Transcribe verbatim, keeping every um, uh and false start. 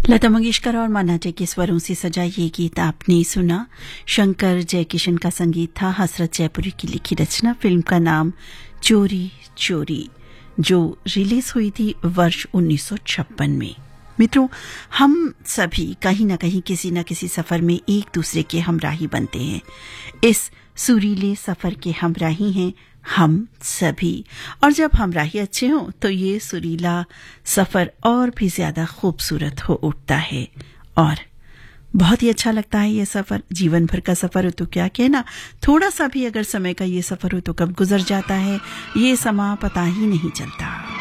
लता मंगेशकर और मानाचे के स्वरों से सजा ये गीत आपने सुना। शंकर जयकिशन का संगीत था, हसरत जयपुरी की लिखी रचना। फिल्म का नाम चोरी चोरी, जो रिलीज हुई थी वर्ष उन्नीस सौ छप्पन में। मित्रों, हम सभी कहीं न कहीं किसी न किसी सफर में एक दूसरे के हमराही बनते हैं। इस सुरीले सफर के हमराही हैं हम सभी, और जब हमराही अच्छे हों तो ये सुरीला सफर और भी ज्यादा खूबसूरत हो उठता है और बहुत ही अच्छा लगता है। ये सफर जीवन भर का सफर हो तो क्या कहना, थोड़ा सा भी अगर समय का ये सफर हो तो कब गुजर जाता है ये समा पता ही नहीं चलता।